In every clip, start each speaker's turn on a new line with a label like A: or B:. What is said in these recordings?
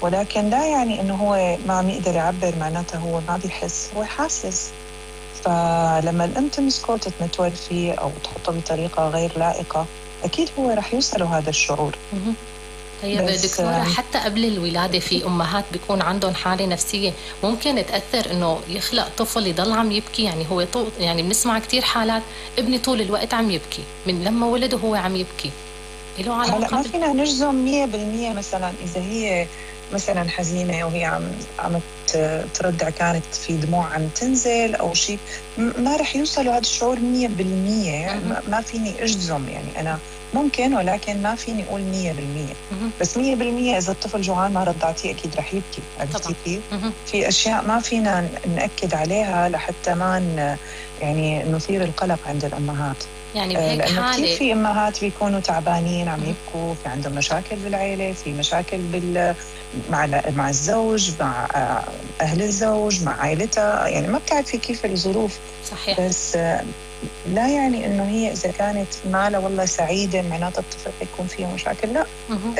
A: ولكن لا يعني إنه هو ما عم يقدر يعبر، معناته هو ما بيحس، هو حاسس. فلما الأم تمسكه وتتنتور فيه أو تحطه بطريقة غير لائقة، أكيد هو رح يوصله هذا الشعور.
B: مهم. طيب
A: بس
B: دكتورة، حتى قبل الولادة في أمهات بيكون عندهم حالة نفسية ممكن تأثر إنه يخلق طفل يضل عم يبكي. يعني هو يعني بنسمع كتير حالات ابني طول الوقت عم يبكي من لما ولده هو عم يبكي، له
A: هلا
B: علاقة
A: ما فينا نجزم 100%. مثلا إذا هي مثلا حزينة وهي عم تردع، كانت في دموع عم تنزل أو شيء، ما رح يوصلوا هذا الشعور 100%. يعني
B: مهم.
A: ما فيني أجزم، يعني أنا ممكن، ولكن ما فيني أقول 100%.
B: مهم.
A: بس 100% إذا الطفل جوعان ما رضعتيه أكيد رح يبكي.
B: طبعا.
A: عرفتي كيف؟
B: مهم.
A: في أشياء ما فينا نأكد عليها لحتى ما يعني نثير القلق عند الأمهات.
B: يعني بهيك
A: لأنه كتير
B: حالة.
A: في أمهات بيكونوا تعبانين عم
B: مهم.
A: يبكوا، في عندهم مشاكل بالعيلة، في مشاكل مع الزوج، مع أهل الزوج، مع عائلتها، يعني ما بتعرفي كيف الظروف.
B: صحيح.
A: بس لا يعني إنه هي إذا كانت مالها والله سعيدة معناتها الطفل يكون فيه مشاكل، لا.
B: مهم.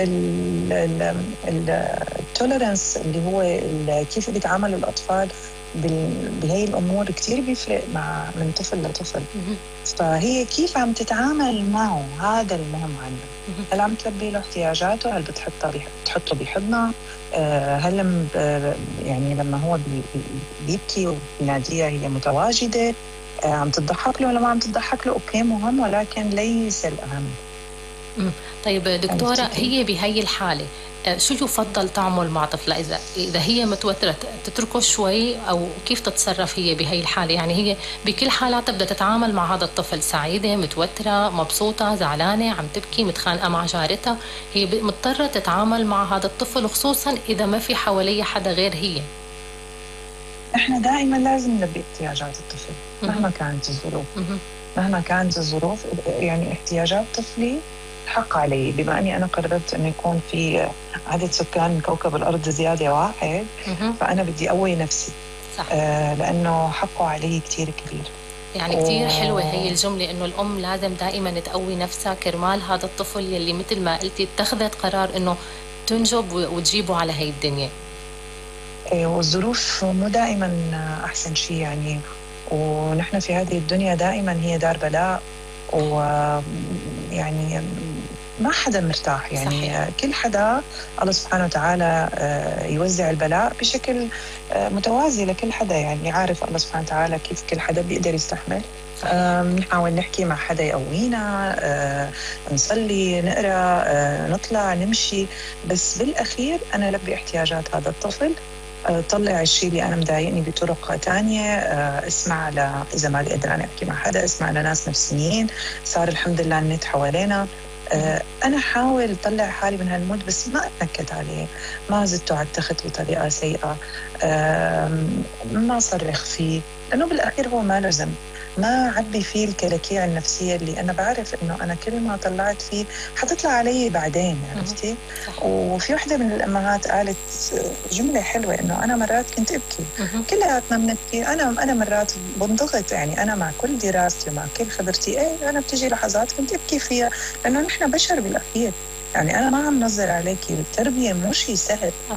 A: التولرنس اللي هو كيف بيتعاملوا الأطفال بهي الأمور كتير بيفرق من طفل لطفل.
B: مهم.
A: فهي كيف عم تتعامل معه، هذا المهم عندنا.
B: مهم.
A: هل عم تلبي له احتياجاته؟ هل بتحطه بحضنها؟ هل يعني لما هو بيبكي وبيناديها هي متواجدة؟ عم تضحك له ولا ما عم تضحك له؟ أوكي مهم، ولكن ليس الأهم.
B: مم. طيب دكتورة،
A: عرفتي كيف؟
B: هي بهي الحالة شو يفضل تعمل مع طفلة إذا هي متوترة؟ تتركه شوي أو كيف تتصرف هي بهي الحالة؟ يعني هي بكل حالاتها بدها تتعامل مع هذا الطفل، سعيدة، متوترة، مبسوطة، زعلانة، عم تبكي، متخانقة مع جارتها، هي مضطرة تتعامل مع هذا الطفل، وخصوصا إذا ما في حواليها حدا غير هي.
A: إحنا دائما لازم نلبي احتياجات الطفل
B: مهم.
A: مهما كانت الظروف.
B: مهم.
A: مهما كانت الظروف، يعني احتياجات طفلي حق علي. بما أني أنا قررت أن يكون في عدد سكان كوكب الأرض زيادة واحد،
B: مهم.
A: فأنا بدي أقوي نفسي.
B: صح.
A: لأنه حقه علي كتير كبير.
B: يعني كتير حلوة هي الجملة، إنه الأم لازم دائما تقوي نفسها كرمال هذا الطفل يلي مثل ما قلتي اتخذت قرار إنه تنجب وتجيبه على هاي الدنيا.
A: والظروف مو دائما أحسن شيء يعني. ونحن في هذه الدنيا دائما هي دار بلاء، ويعني ما حدا مرتاح يعني.
B: صحيح.
A: كل حدا الله سبحانه وتعالى يوزع البلاء بشكل متوازي لكل حدا. يعني عارف الله سبحانه وتعالى كيف كل حدا بيقدر يستحمل.
B: صحيح.
A: نحاول نحكي مع حدا يقوينا، نصلي، نقرأ، نطلع، نمشي. بس بالأخير أنا لبي احتياجات هذا الطفل. طلع الشيء اللي أنا مضايقني بطرق تانية. اسمع إذا ما قدران أحكي مع حدا، اسمع لناس نفسيين. صار الحمد لله النت حوالينا. أنا حاول طلع حالي من هالمود، بس ما أتنكد عليه، ما زدته على التخت بطريقة سيئة، ما صرخ فيه، لأنه بالأخير هو ما لزم. ما عبي فيه الكلاكيع النفسية اللي أنا بعرف إنه أنا كل ما طلعت فيه حتطلع علي بعدين. عرفتي؟ وفي واحدة من الأمهات قالت جملة حلوة، إنه أنا مرات كنت أبكي. كلياتنا بنبكي. أنا مرات بنضغط، يعني أنا مع كل دراستي ومع كل خبرتي أنا بتجي لحظات كنت أبكي فيها، لأنه نحن بشر بالأخير. يعني أنا ما عم نظر عليكي، التربية مو شيء سهل.